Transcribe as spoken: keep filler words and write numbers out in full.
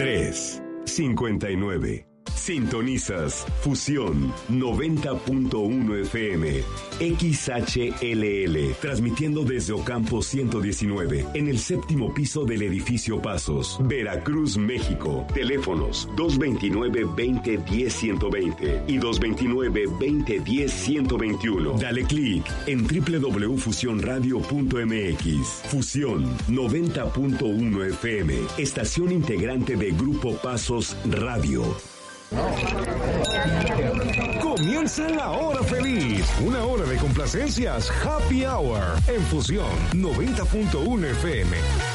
tres cincuenta y nueve. Sintonizas Fusión noventa punto uno F M, X H L L, transmitiendo desde Ocampo ciento diecinueve, en el séptimo piso del edificio Pasos, Veracruz, México. Teléfonos dos veintinueve, veinte, diez, ciento veinte y dos veintinueve, veinte, diez, ciento veintiuno. Dale clic en doble u doble u doble u punto fusión radio punto m x. Fusión noventa punto uno F M, estación integrante de Grupo Pasos Radio. Comienza la hora feliz, una hora de complacencias, Happy Hour, en Fusión noventa punto uno F M.